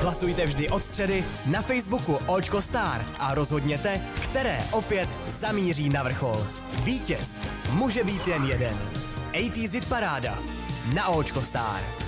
Hlasujte vždy od středy na Facebooku Očko Star a rozhodněte, které opět zamíří na vrchol. Vítěz může být jen jeden. ATZ Paráda na Očko Star.